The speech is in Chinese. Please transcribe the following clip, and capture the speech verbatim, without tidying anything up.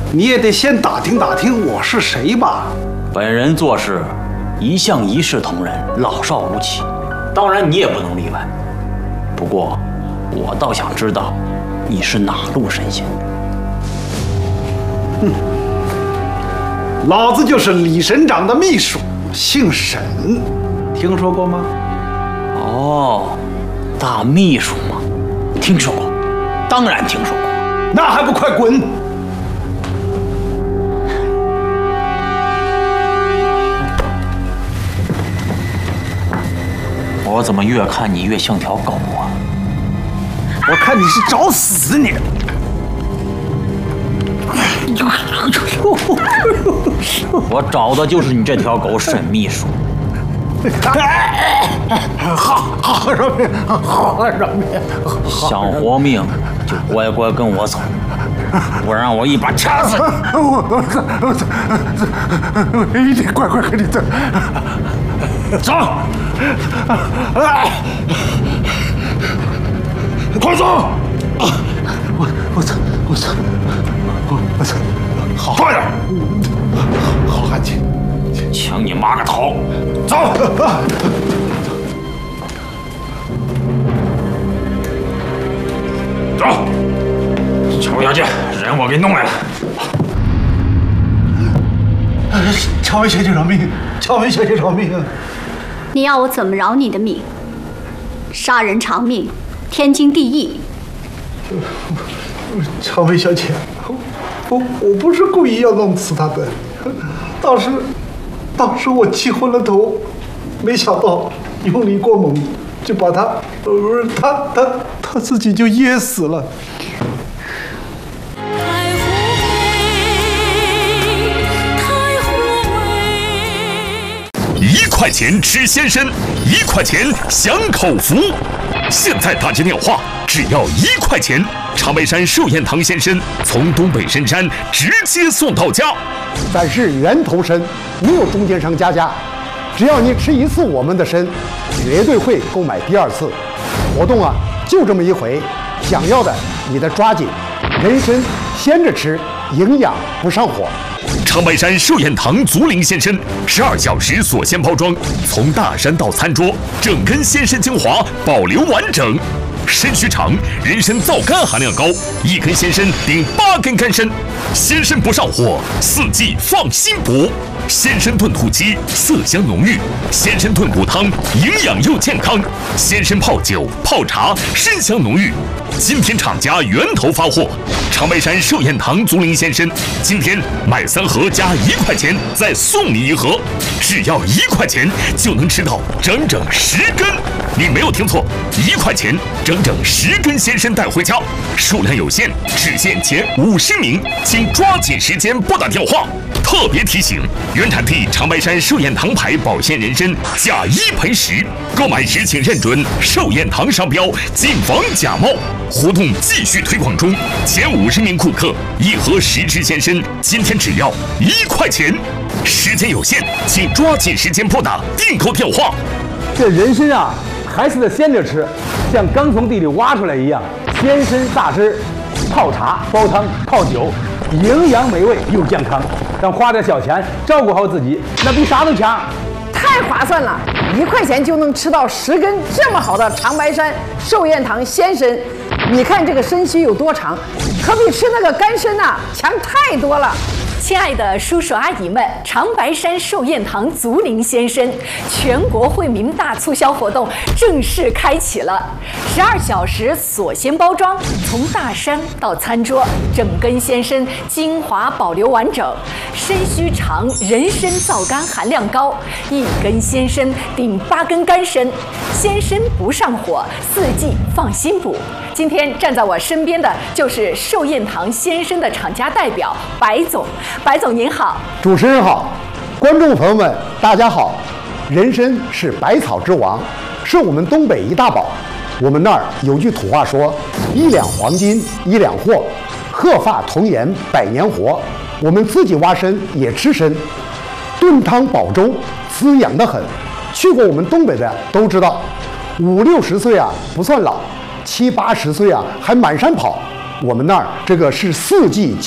你也得先打听打听我是谁吧。 本人做事一向一视同仁，老少如棋，当然你也不能例外。不过，我倒想知道你是哪路神仙。 哼，老子就是李神长的秘书，姓沈，听说过吗？ 哦，大秘书吗？听说过，当然听说过。 那还不快滚！ 我怎么越看你越像条狗啊？ 我看你是找死你！ 我找的就是你这条狗，沈秘书。 好好饶命，好饶命！ 想活命就乖乖跟我走，不然我一把掐死你！ 我我我我一定乖乖跟你走。走！快走！我我操！我操！我我操！好，快点！好汉奸！ 抢你妈个头！ 走！走！ 乔小姐，人我给弄来了。 乔薇小姐饶命！乔薇小姐饶命！ 你要我怎么饶你的命？杀人偿命，天经地义。 乔薇小姐，我我不是故意要弄死她的，当时当时我气昏了头，没想到用力过猛，就把她，呃，她她她自己就噎死了。 一块钱吃鲜参，一块钱享口福。现在打接电话，只要一块钱，长白山寿宴堂鲜参从东北深山直接送到家。 咱是源头参，没有中间商加价。只要你吃一次我们的参，绝对会购买第二次。活动啊，就这么一回，想要的你得抓紧。人参鲜着吃，营养不上火。 长白山寿宴堂竹林鲜参，十二小时锁鲜包装，从大山到餐桌，整根鲜参精华保留完整。参须长，人参皂苷含量高，一根鲜参顶八根干参，鲜参不上火，四季放心补。鲜参炖土鸡，色香浓郁；鲜参炖骨汤，营养又健康；鲜参泡酒、泡茶，参香浓郁。今天厂家源头发货，长白山寿宴堂竹林鲜参，今天买三盒加一块钱，再送你一盒，只要一块钱就能吃到整整十根。你没有听错，一块钱整整十根鲜参带回家，数量有限，只限前五十名，请抓紧时间拨打电话。特别提醒：原产地长白山寿宴堂牌保鲜人参，假一赔十，购买时请认准寿宴堂商标，谨防假冒。活动继续推广中，前五十名顾客一盒十支鲜参，今天只要一块钱。时间有限，请抓紧时间拨打订购电话。 这人参啊，还是得鲜着吃，像刚从地里挖出来一样，鲜参榨汁，泡茶、煲汤、泡酒，营养美味又健康。咱花点小钱照顾好自己，那比啥都强。 太划算了，一块钱就能吃到十根这么好的长白山寿宴堂鲜参。你看这个参须有多长，可比吃那个干参呐、啊、强太多了。 亲爱的叔叔阿姨们，长白山寿宴堂竹林鲜参全国惠民大促销活动正式开启了，十二小时锁鲜包装，从大山到餐桌，整根鲜参精华保留完整，参须长，人参皂苷含量高，一根鲜参顶八根干参，鲜参不上火，四季放心补。今天站在我身边的就是寿宴堂鲜参的厂家代表白总。白总您好， 主持人好，观众朋友们大家好。人参是百草之王，是我们东北一大宝。我们那儿有句土话说：“一两黄金一两货，鹤发童颜百年活。”我们自己挖参也吃参，炖汤煲粥，滋养得很。去过我们东北的都知道，五六十岁啊不算老，七八十岁啊还满山跑。我们那儿这个是四季